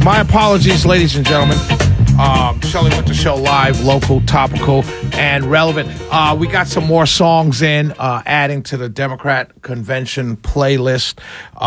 My apologies, ladies and gentlemen. Shelley Winter Show live, local, topical, and relevant. We got some more songs in, adding to the Democrat convention playlist.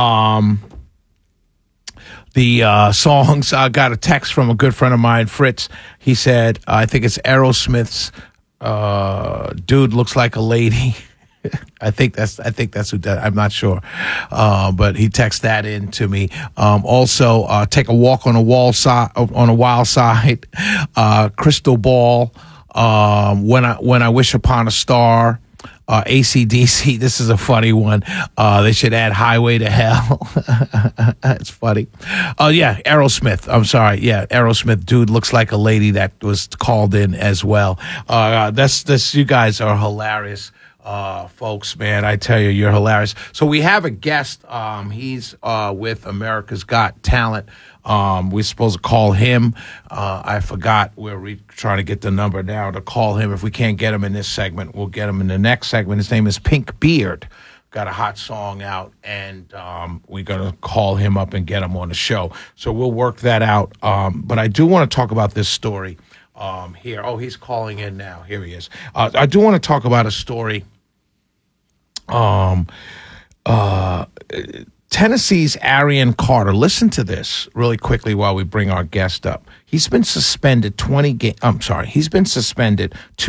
The songs, I got a text from a good friend of mine, Fritz. He said, I think it's Aerosmith's Dude Looks Like a Lady. I think that's who does. I'm not sure, but he texted that in to me. Also, Take a Walk on a Wild Side, Crystal Ball, When I Wish Upon a Star, AC/DC. This is a funny one. They should add Highway to Hell. It's funny. Oh yeah, Aerosmith. I'm sorry. Yeah, Aerosmith. Dude Looks Like a Lady. That was called in as well. That's you guys are hilarious. Folks, man, I tell you, you're hilarious. So we have a guest. He's with America's Got Talent. We're supposed to call him. I forgot. We're trying to get the number now to call him. If we can't get him in this segment, we'll get him in the next segment. His name is Pink Beard. Got a hot song out, and we're going to call him up and get him on the show. So we'll work that out. But I do want to talk about this story here. Oh, he's calling in now. Here he is. I do want to talk about a story. Tennessee's Arian Carter. Listen to this really quickly while we bring our guest up. He's been suspended He's been suspended